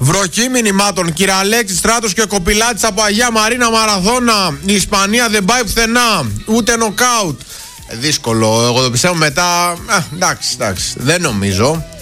Βροχή μηνυμάτων. Κυραλέξη, Στράτος και Κοπηλάτης από Αγία Μαρίνα Μαραθώνα. Η Ισπανία δεν πάει πουθενά. Ούτε νοκάουτ. Δύσκολο. Εγώ το πιστεύω μετά. Εντάξει. Δεν νομίζω.